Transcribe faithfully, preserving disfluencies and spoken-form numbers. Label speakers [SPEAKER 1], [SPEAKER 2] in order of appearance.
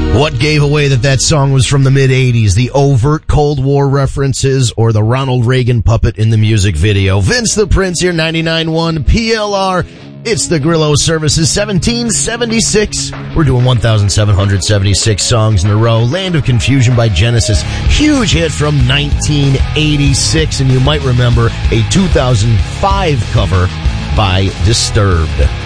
[SPEAKER 1] What gave away that that song was from the mid-eighties? The overt Cold War references or the Ronald Reagan puppet in the music video? Vince the Prince here, ninety-nine point one P L R. It's the Grillo Services, seventeen seventy-six. We're doing one thousand seven hundred seventy-six songs in a row. Land of Confusion by Genesis. Huge hit from nineteen eighty-six. And you might remember a two thousand five cover by Disturbed.